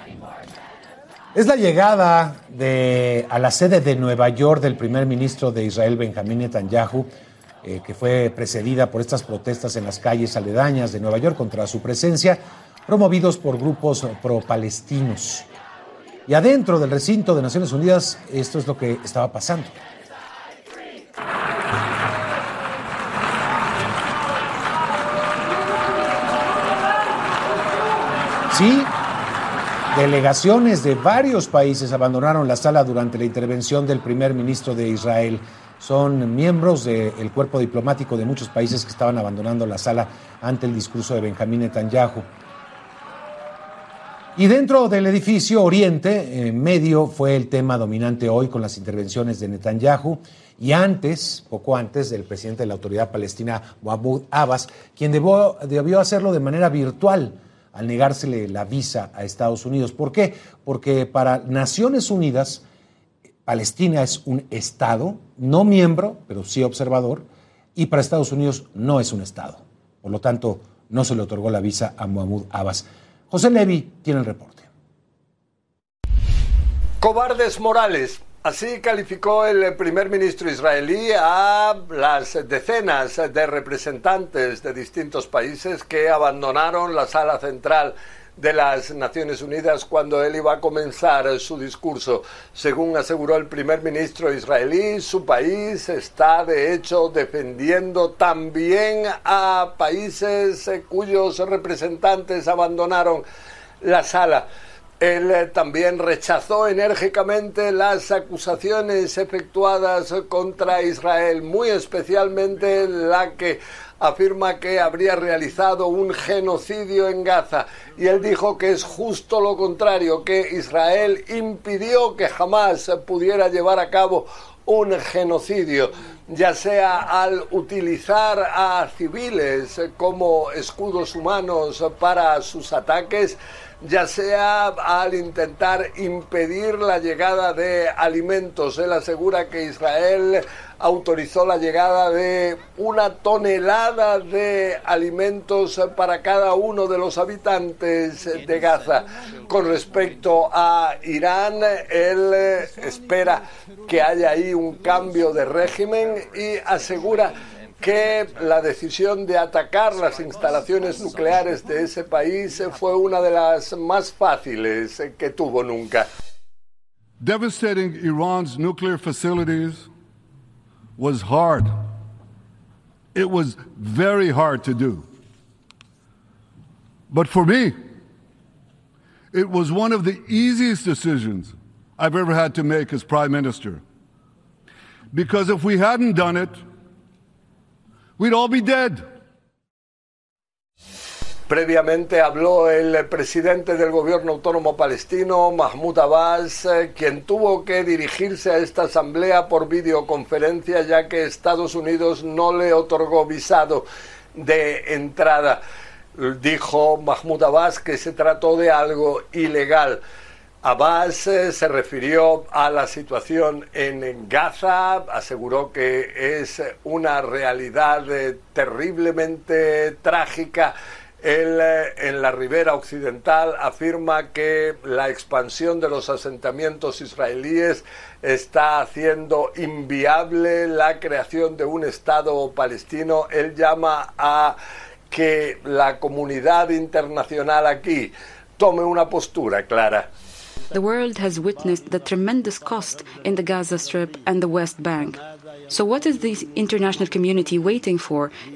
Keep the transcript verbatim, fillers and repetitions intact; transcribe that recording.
Es la llegada de, a la sede de Nueva York del primer ministro de Israel, Benjamín Netanyahu, eh, que fue precedida por estas protestas en las calles aledañas de Nueva York contra su presencia, promovidos por grupos pro-palestinos. Y adentro del recinto de Naciones Unidas, esto es lo que estaba pasando. Sí, delegaciones de varios países abandonaron la sala durante la intervención del primer ministro de Israel. Son miembros del cuerpo diplomático de muchos países que estaban abandonando la sala ante el discurso de Benjamín Netanyahu. Y dentro del edificio Oriente, en medio, fue el tema dominante hoy con las intervenciones de Netanyahu y antes, poco antes, del presidente de la Autoridad Palestina, Mahmoud Abbas, quien debió, debió hacerlo de manera virtual al negársele la visa a Estados Unidos. ¿Por qué? Porque para Naciones Unidas, Palestina es un Estado, no miembro, pero sí observador, y para Estados Unidos no es un Estado. Por lo tanto, no se le otorgó la visa a Mahmoud Abbas. José Levi tiene el reporte. Cobardes morales. Así calificó el primer ministro israelí a las decenas de representantes de distintos países que abandonaron la sala central de las Naciones Unidas cuando él iba a comenzar su discurso. Según aseguró el primer ministro israelí, su país está de hecho defendiendo también a países cuyos representantes abandonaron la sala. Él también rechazó enérgicamente las acusaciones efectuadas contra Israel, muy especialmente la que afirma que habría realizado un genocidio en Gaza. Y él dijo que es justo lo contrario, que Israel impidió que jamás pudiera llevar a cabo un genocidio, ya sea al utilizar a civiles como escudos humanos para sus ataques, ya sea al intentar impedir la llegada de alimentos. Él asegura que Israel autorizó la llegada de una tonelada de alimentos para cada uno de los habitantes de Gaza. Con respecto a Irán, él espera que haya ahí un cambio de régimen y asegura que la decisión de atacar las instalaciones nucleares de ese país fue una de las más fáciles que tuvo nunca. Devastating Iran's nuclear facilities was hard. It was very hard to do. But for me, it was one of the easiest decisions I've ever had to make as Prime Minister. Because if we hadn't done it, we'd all be dead. Previamente habló el presidente del gobierno autónomo palestino, Mahmoud Abbas, quien tuvo que dirigirse a esta asamblea por videoconferencia, ya que Estados Unidos no le otorgó visado de entrada. Dijo Mahmoud Abbas que se trató de algo ilegal. Abbas eh, se refirió a la situación en Gaza, aseguró que es una realidad eh, terriblemente trágica. Él, eh, en la ribera occidental, afirma que la expansión de los asentamientos israelíes está haciendo inviable la creación de un Estado palestino. Él llama a que la comunidad internacional aquí tome una postura clara. The world has witnessed the tremendous cost in the Gaza Strip and the West Bank. So what is the international community waiting for?